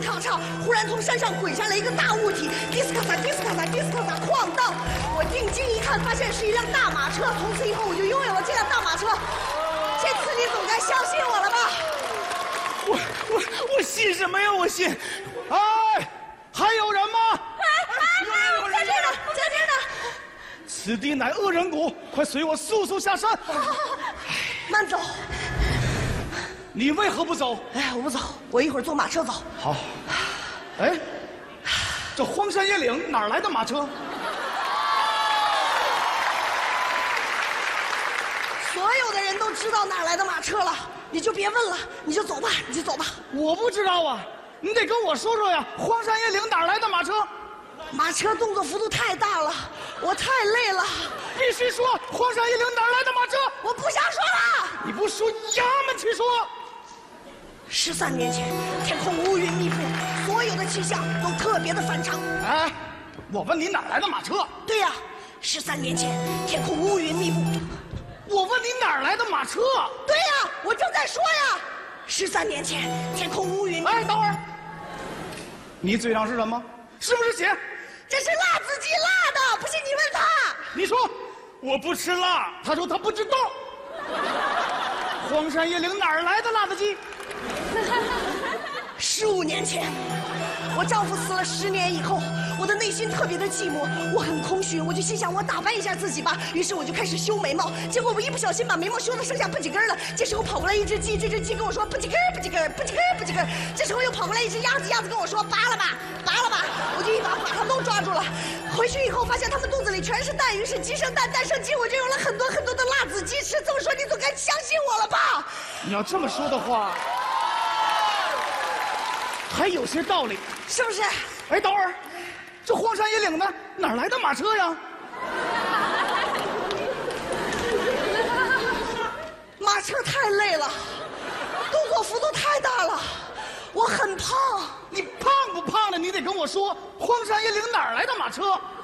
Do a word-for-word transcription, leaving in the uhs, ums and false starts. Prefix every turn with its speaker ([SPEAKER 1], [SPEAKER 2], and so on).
[SPEAKER 1] 唱唱，忽然从山上滚下来一个大物体，迪斯科萨迪斯科萨迪斯科萨晃荡。我定睛一看，发现是一辆大马车。从此以后，我就拥有了这辆大马车。这次你总该相信我了吧？
[SPEAKER 2] 我我我信什么呀？我信。哎，还有人吗？
[SPEAKER 1] 哎哎哎！在这呢，在这呢。
[SPEAKER 2] 此地乃恶人谷，快随我速速下山。
[SPEAKER 1] 好好好，慢走。
[SPEAKER 2] 你为何不走？
[SPEAKER 1] 哎，我不走，我一会儿坐马车走。
[SPEAKER 2] 好。哎，这荒山野岭哪来的马车？
[SPEAKER 1] 所有的人都知道哪来的马车了，你就别问了，你就走吧，你就走吧。
[SPEAKER 2] 我不知道啊，你得跟我说说呀。荒山野岭哪来的马车？
[SPEAKER 1] 马车动作幅度太大了，我太累了。
[SPEAKER 2] 必须说，荒山野岭哪来的马车？
[SPEAKER 1] 我不想说了。
[SPEAKER 2] 你不说，衙门去说。
[SPEAKER 1] 十三年前，天空乌云密布，所有的气象都特别的反常。
[SPEAKER 2] 哎，我问你哪来的马车？
[SPEAKER 1] 对呀，十三年前，天空乌云密布。
[SPEAKER 2] 我问你哪来的马车？
[SPEAKER 1] 对呀，我正在说呀。十三年前，天空乌云。
[SPEAKER 2] 哎，等会儿，你嘴上是什么？是不是血？
[SPEAKER 1] 这是辣子鸡辣的，不信你问他。
[SPEAKER 2] 你说我不吃辣，他说他不知道。荒山野岭哪儿来的辣子鸡？
[SPEAKER 1] 十五年前，我丈夫死了十年以后，我的内心特别的寂寞，我很空虚，我就心想我打扮一下自己吧，于是我就开始修眉毛，结果我一不小心把眉毛修到剩下不几根了。这时候跑过来一只鸡，这只鸡跟我说不几根不几根不几根不几根。这时候又跑过来一只鸭子，鸭子跟我说拔了吧拔了吧，我就一把把它们都抓住了。回去以后发现它们肚子里全是蛋，于是鸡生蛋蛋生鸡，我就有了很多很多的辣子鸡吃。这么说你总该相信我了吧？
[SPEAKER 2] 你要这么说的话，还有些道理，
[SPEAKER 1] 是不是？
[SPEAKER 2] 哎，等会儿，这荒山野岭的哪来的马车呀？
[SPEAKER 1] 马车太累了，动作幅度太大了，我很胖。
[SPEAKER 2] 你胖不胖的，你得跟我说，荒山野岭哪来的马车？